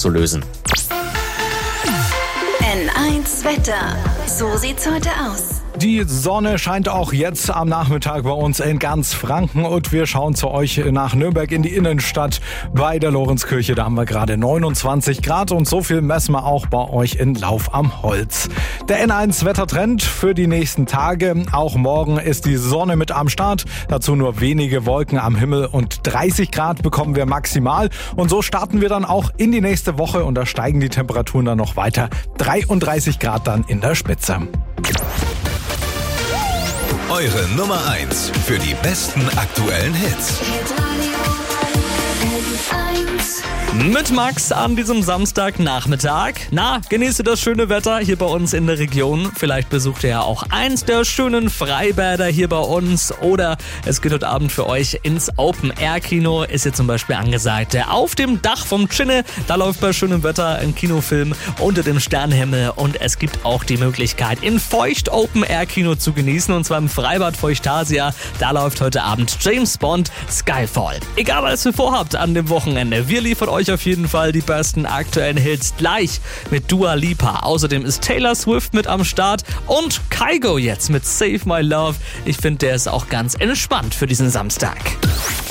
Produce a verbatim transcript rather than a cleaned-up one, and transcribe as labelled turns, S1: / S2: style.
S1: aufzulösen.
S2: N eins Wetter. So sieht's heute aus.
S3: Die Sonne scheint auch jetzt am Nachmittag bei uns in ganz Franken und wir schauen zu euch nach Nürnberg in die Innenstadt bei der Lorenzkirche. Da haben wir gerade neunundzwanzig Grad und so viel messen wir auch bei euch in Lauf am Holz. Der N eins Wettertrend für die nächsten Tage. Auch morgen ist die Sonne mit am Start. Dazu nur wenige Wolken am Himmel und dreißig Grad bekommen wir maximal. Und so starten wir dann auch in die nächste Woche und da steigen die Temperaturen dann noch weiter. dreiunddreißig Grad dann in der Spitze.
S4: Eure Nummer eins für die besten aktuellen Hits.
S5: Mit Max an diesem Samstagnachmittag. Na, genießt ihr das schöne Wetter hier bei uns in der Region? Vielleicht besucht ihr ja auch eins der schönen Freibäder hier bei uns. Oder es geht heute Abend für euch ins Open-Air-Kino. Ist hier zum Beispiel angesagt. Auf dem Dach vom Chinne, da läuft bei schönem Wetter ein Kinofilm unter dem Sternenhimmel. Und es gibt auch die Möglichkeit, in Feucht Open-Air-Kino zu genießen. Und zwar im Freibad Feuchtasia. Da läuft heute Abend James Bond Skyfall. Egal, was ihr vorhabt an dem Wochenende. Wir liefern euch auf jeden Fall die besten aktuellen Hits gleich mit Dua Lipa. Außerdem ist Taylor Swift mit am Start und Kygo jetzt mit Save My Love. Ich finde, der ist auch ganz entspannt für diesen Samstag.